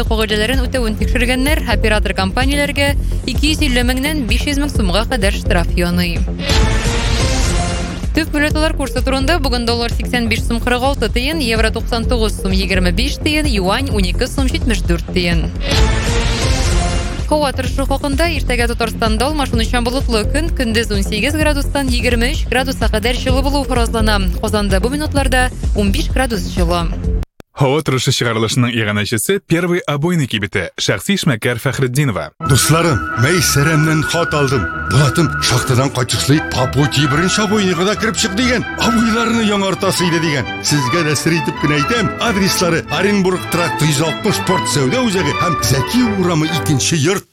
билеты кагыйдәләрен үтәвен тикшергәннәр, оператор компанияләргә 250 меңнән 500 мең сумга кадәр штраф яный. Төп валюталар курсы турында бүген доллар 85 сум 46 тиен, евро 99 сум 25 тиен, юань 12 сум 74 тиен. Һава торышы хакында иртәгә Татарстанда алмашынучан болытлы көн, көндез 18 градустан 23 градуска кадәр җылы булу фаразлана. Казанда бу минутларда 15 градус җылы. Һава торышы чыгарылышының иганәчесе первый обойный кибете шәхси эшмәкәр Фәхретдинова. Дусларым, Мәйсәрәмнән хат алдым. Булатым шахтадан кайтышлый Папути беренче обойныйга да кирип чык дигән. Обойларны яңартасы иде дигән. Сезгә дә сер итеп кенә әйтәм. Адреслары Оренбург тракт 160 спорт сәүдә үзәге һәм Зәки урамы 2-нче йорт.